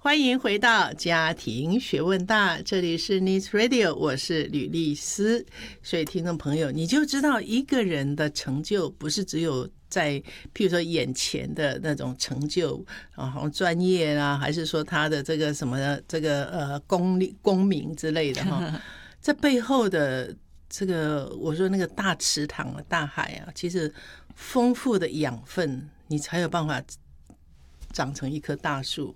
欢迎回到家庭学问大，这里是 News Radio， 我是吕丽丝。所以听众朋友，你就知道一个人的成就不是只有在譬如说眼前的那种成就，然后专业啊，还是说他的这个什么这个功名之类的哈，这背后的这个我说那个大池塘啊、大海啊，其实丰富的养分，你才有办法长成一棵大树。